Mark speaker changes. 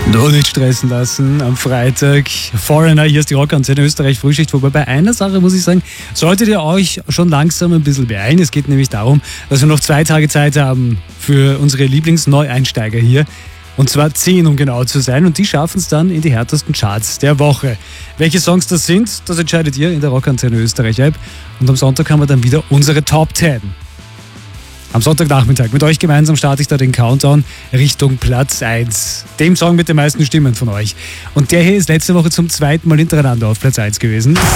Speaker 1: Nur nicht stressen lassen am Freitag. Foreigner, hier ist die Rockantenne Österreich Frühschicht. Wobei bei einer Sache muss ich sagen, solltet ihr euch schon langsam ein bisschen beeilen. Es geht nämlich darum, dass wir noch 2 Tage Zeit haben für unsere Lieblingsneueinsteiger hier. Und zwar 10, um genau zu sein. Und die schaffen es dann in die härtesten Charts der Woche. Welche Songs das sind, das entscheidet ihr in der Rockantenne Österreich App. Und am Sonntag haben wir dann wieder unsere Top 10. Am Sonntagnachmittag mit euch gemeinsam starte ich da den Countdown Richtung Platz 1. Dem Song mit den meisten Stimmen von euch. Und der hier ist letzte Woche zum 2. Mal hintereinander auf Platz 1 gewesen.